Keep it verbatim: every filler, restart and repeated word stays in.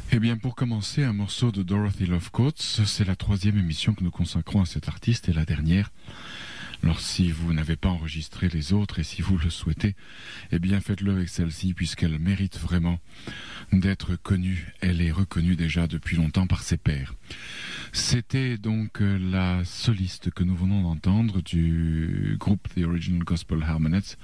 Eh bien, pour commencer, un morceau de Dorothy Love Coates. C'est la troisième émission que nous consacrons à cet artiste et la dernière. Alors, si vous n'avez pas enregistré les autres et si vous le souhaitez, eh bien, faites-le avec celle-ci puisqu'elle mérite vraiment d'être connue. Elle est reconnue déjà depuis longtemps par ses pairs. C'était donc la soliste que nous venons d'entendre du groupe The Original Gospel Harmonettes